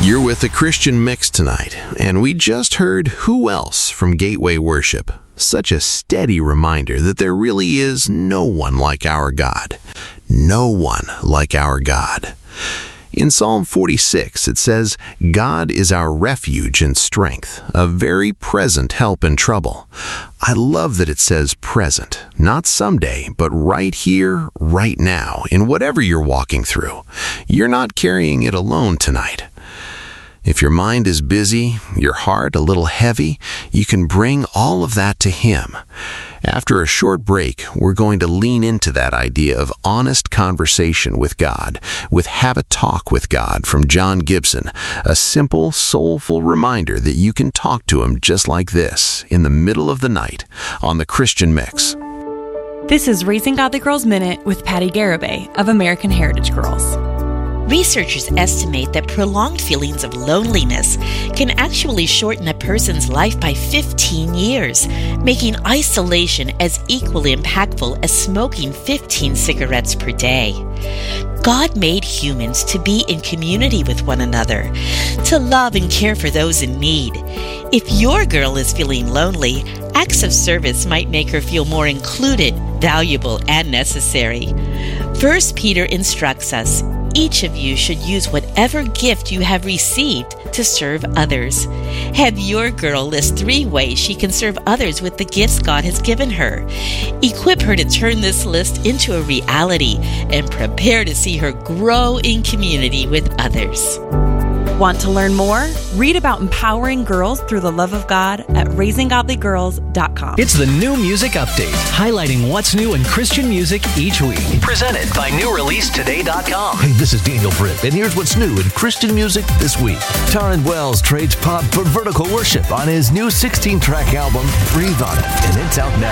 You're with the Christian Mix tonight, and we just heard Who Else from Gateway Worship. Such a steady reminder that there really is no one like our God. No one like our God. In Psalm 46, it says, God is our refuge and strength, a very present help in trouble. I love that it says present, not someday, but right here, right now, in whatever you're walking through. You're not carrying it alone tonight. If your mind is busy, your heart a little heavy, you can bring all of that to Him. After a short break, we're going to lean into that idea of honest conversation with God, with Have a Talk with God from John Gibson, a simple, soulful reminder that you can talk to Him just like this, in the middle of the night, on the Christian Mix. This is Raising Godly Girls Minute with Patty Garibay of American Heritage Girls. Researchers estimate that prolonged feelings of loneliness can actually shorten a person's life by 15 years, making isolation as equally impactful as smoking 15 cigarettes per day. God made humans to be in community with one another, to love and care for those in need. If your girl is feeling lonely, acts of service might make her feel more included, valuable, and necessary. 1 Peter instructs us, each of you should use whatever gift you have received to serve others. Have your girl list 3 ways she can serve others with the gifts God has given her. Equip her to turn this list into a reality and prepare to see her grow in community with others. Want to learn more? Read about empowering girls through the love of God at raisinggodlygirls.com. It's the New Music Update, highlighting what's new in Christian music each week. Presented by NewReleaseToday.com. Hey, this is Daniel Britt, and here's what's new in Christian music this week. Taryn Wells trades pop for vertical worship on his new 16-track album, Breathe On It, and it's out now.